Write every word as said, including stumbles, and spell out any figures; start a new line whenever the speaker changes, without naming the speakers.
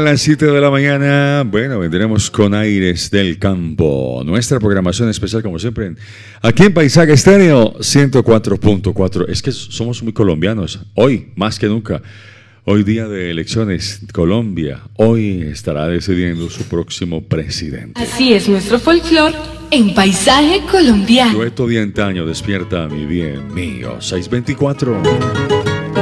las siete de la mañana. Bueno, vendremos con Aires del Campo. Nuestra programación especial, como siempre, aquí en Paisaje Estéreo ciento cuatro punto cuatro. Es que somos muy colombianos. Hoy, más que nunca. Hoy día de elecciones, Colombia hoy estará decidiendo su próximo presidente.
Así es nuestro folclore en Paisaje Colombiano.
Dueto de antaño despierta mi bien mío. seiscientos veinticuatro.